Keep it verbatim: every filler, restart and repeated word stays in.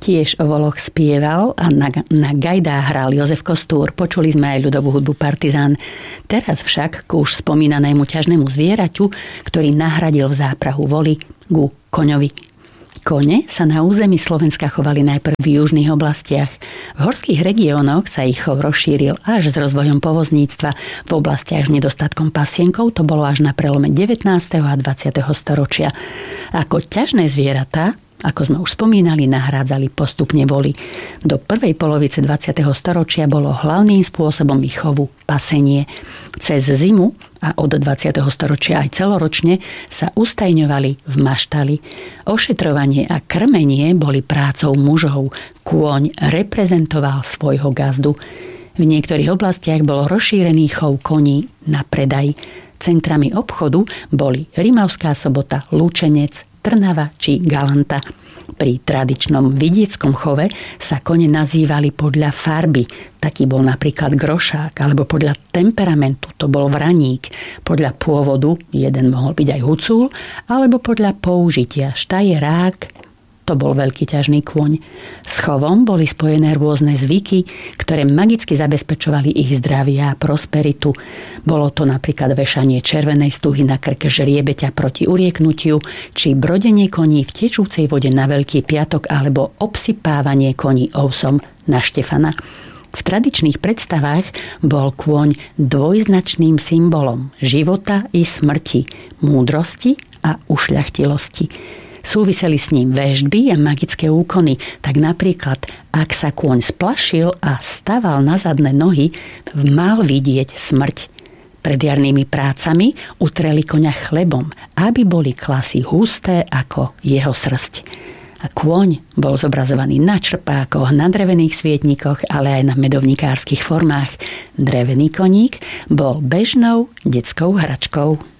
Tiež o voloch spieval a na, na gajdách hral Jozef Kostúr. Počuli sme aj ľudovú hudbu Partizán. Teraz však k už spomínanému ťažnému zvieraťu, ktorý nahradil v záprahu voli, ku koňovi. Kone sa na území Slovenska chovali najprv v južných oblastiach. V horských regiónoch sa ich chov rozšíril až s rozvojom povozníctva. V oblastiach s nedostatkom pasienkov to bolo až na prelome devätnásteho a dvadsiateho storočia. Ako ťažné zvieratá, ako sme už spomínali, nahrádzali postupne voly. Do prvej polovice dvadsiateho storočia bolo hlavným spôsobom výchovu pasenie. Cez zimu a od dvadsiateho storočia aj celoročne sa ustajňovali v maštali. Ošetrovanie a krmenie boli prácou mužov. Kôň reprezentoval svojho gazdu. V niektorých oblastiach bol rozšírený chov koní na predaj. Centrami obchodu boli Rimavská Sobota, Lučenec, Trnava či Galanta. Pri tradičnom vidieckom chove sa kone nazývali podľa farby. Taký bol napríklad grošák, alebo podľa temperamentu, to bol vraník. Podľa pôvodu, jeden mohol byť aj hucúl, alebo podľa použitia, štajerák, to bol veľký ťažný kôň. S chovom boli spojené rôzne zvyky, ktoré magicky zabezpečovali ich zdravie a prosperitu. Bolo to napríklad vešanie červenej stuhy na krk žriebeťa proti urieknutiu, či brodenie koní v tečúcej vode na Veľký piatok, alebo obsypávanie koní ovsom na Štefana. V tradičných predstavách bol kôň dvojznačným symbolom života i smrti, múdrosti a ušľachtilosti. Súviseli s ním véštby a magické úkony, tak napríklad, ak sa kôň splašil a staval na zadné nohy, mal vidieť smrť. Pred jarnými prácami utreli koňa chlebom, aby boli klasy husté ako jeho srsť. A kôň bol zobrazovaný na črpákoch, na drevených svietnikoch, ale aj na medovnikárskych formách. Drevený koník bol bežnou detskou hračkou.